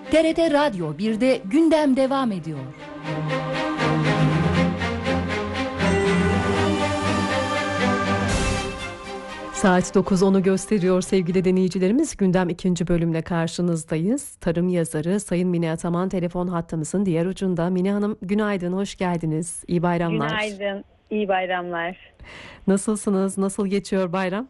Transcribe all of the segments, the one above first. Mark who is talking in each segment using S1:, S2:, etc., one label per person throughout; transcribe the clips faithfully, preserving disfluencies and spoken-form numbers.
S1: T R T Radyo birde gündem devam ediyor.
S2: Saat dokuz onu gösteriyor sevgili dinleyicilerimiz. Gündem ikinci bölümle karşınızdayız. Tarım yazarı Sayın Mine Ataman telefon hattımızın diğer ucunda. Mine Hanım günaydın, hoş geldiniz. İyi bayramlar.
S3: Günaydın, iyi bayramlar.
S2: Nasılsınız, nasıl geçiyor bayram?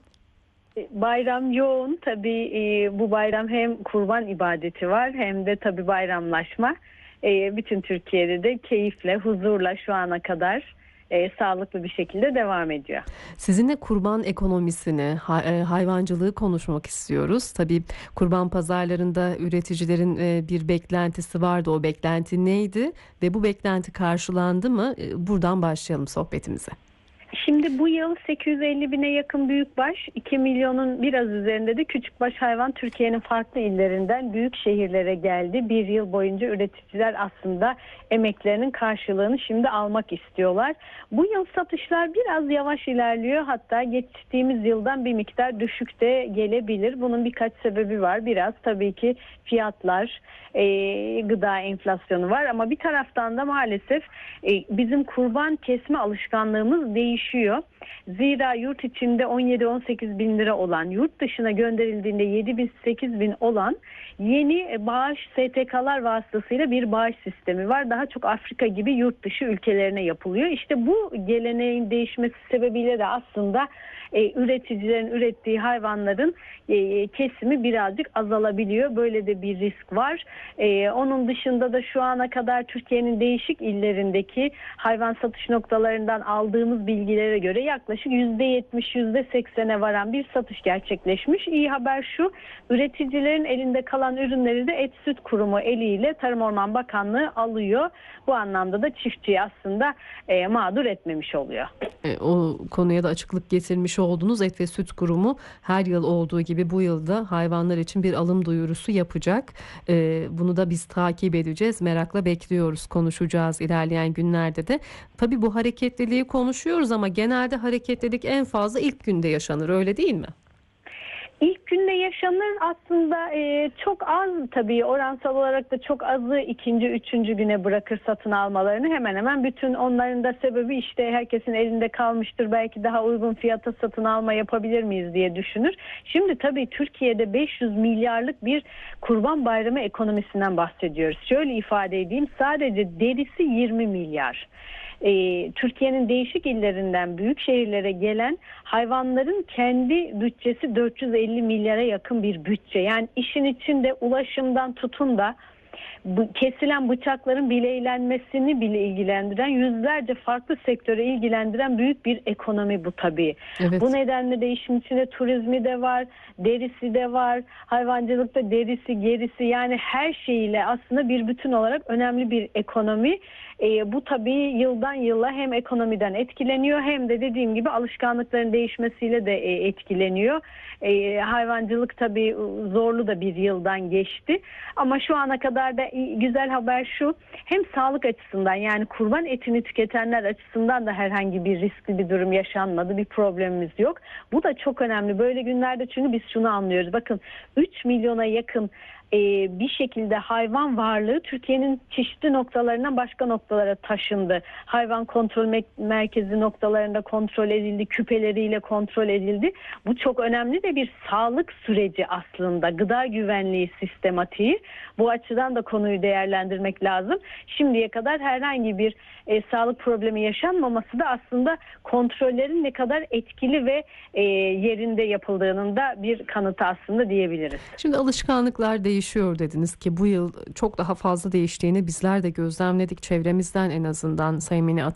S3: Bayram yoğun tabii, e, bu bayram hem kurban ibadeti var hem de tabii bayramlaşma. E, bütün Türkiye'de de keyifle, huzurla şu ana kadar e, sağlıklı bir şekilde devam ediyor.
S2: Sizinle kurban ekonomisini, hayvancılığı konuşmak istiyoruz. Tabii kurban pazarlarında üreticilerin bir beklentisi vardı. O beklenti neydi ve bu beklenti karşılandı mı? Buradan başlayalım sohbetimize.
S3: Şimdi bu yıl sekiz yüz elli bine yakın büyükbaş, iki milyonun biraz üzerinde de küçükbaş hayvan Türkiye'nin farklı illerinden büyük şehirlere geldi. Bir yıl boyunca üreticiler aslında emeklerinin karşılığını şimdi almak istiyorlar. Bu yıl satışlar biraz yavaş ilerliyor. Hatta geçtiğimiz yıldan bir miktar düşük de gelebilir. Bunun birkaç sebebi var. Biraz tabii ki fiyatlar, e, gıda enflasyonu var ama bir taraftan da maalesef e, bizim kurban kesme alışkanlığımız değişiyor. Zira yurt içinde on yedi on sekiz bin lira olan, yurt dışına gönderildiğinde yedi bin sekiz bin olan yeni bağış S T K'lar vasıtasıyla bir bağış sistemi var. Daha çok Afrika gibi yurt dışı ülkelerine yapılıyor. İşte bu geleneğin değişmesi sebebiyle de aslında e, üreticilerin ürettiği hayvanların e, kesimi birazcık azalabiliyor. Böyle de bir risk var. E, onun dışında da şu ana kadar Türkiye'nin değişik illerindeki hayvan satış noktalarından aldığımız bilgilere göre yaklaşık yüzde yetmiş yüzde seksene varan bir satış gerçekleşmiş. İyi haber şu, üreticilerin elinde kalan ürünleri de Et Süt Kurumu eliyle Tarım Orman Bakanlığı alıyor. Bu anlamda da çiftçiyi aslında e, mağdur etmemiş oluyor.
S2: E, o konuya da açıklık getirmiş oldunuz. Et ve Süt Kurumu her yıl olduğu gibi bu yılda hayvanlar için bir alım duyurusu yapacak. E, bunu da biz takip edeceğiz. Merakla bekliyoruz, konuşacağız ilerleyen günlerde de. Tabii bu hareketliliği konuşuyoruz ama genelde hareketlilik en fazla ilk günde yaşanır, öyle değil mi?
S3: İlk günde yaşanır aslında, e, çok az tabii, oransal olarak da çok azı ikinci, üçüncü güne bırakır satın almalarını. Hemen hemen bütün onların da sebebi işte herkesin elinde kalmıştır, belki daha uygun fiyata satın alma yapabilir miyiz diye düşünür. Şimdi tabii Türkiye'de beş yüz milyarlık bir kurban bayramı ekonomisinden bahsediyoruz. Şöyle ifade edeyim, sadece derisi yirmi milyar. Ee, Türkiye'nin değişik illerinden büyük şehirlere gelen hayvanların kendi bütçesi dört yüz elli milyara yakın bir bütçe. Yani işin içinde ulaşımdan tutun da bu kesilen bıçakların bileylenmesini bile ilgilendiren, yüzlerce farklı sektöre ilgilendiren büyük bir ekonomi bu tabii. Evet. Bu nedenle de işin içinde turizmi de var, derisi de var, hayvancılıkta derisi, gerisi, yani her şeyiyle aslında bir bütün olarak önemli bir ekonomi. E, bu tabii yıldan yıla hem ekonomiden etkileniyor hem de dediğim gibi alışkanlıkların değişmesiyle de e, etkileniyor. E, hayvancılık tabii zorlu da bir yıldan geçti ama şu ana kadar da güzel haber şu, hem sağlık açısından, yani kurban etini tüketenler açısından da herhangi bir riskli bir durum yaşanmadı, bir problemimiz yok. Bu da çok önemli böyle günlerde, çünkü biz şunu anlıyoruz, bakın üç milyona yakın Ee, bir şekilde hayvan varlığı Türkiye'nin çeşitli noktalarından başka noktalara taşındı. Hayvan kontrol me- merkezi noktalarında kontrol edildi, küpeleriyle kontrol edildi. Bu çok önemli de bir sağlık süreci aslında, gıda güvenliği sistematiği. Bu açıdan da konuyu değerlendirmek lazım. Şimdiye kadar herhangi bir e, sağlık problemi yaşanmaması da aslında kontrollerin ne kadar etkili ve e, yerinde yapıldığının da bir kanıtı aslında diyebiliriz.
S2: Şimdi alışkanlıklar değişiyor dediniz ki bu yıl çok daha fazla değiştiğini bizler de gözlemledik çevremizden, en azından Sayın Mine Ataman.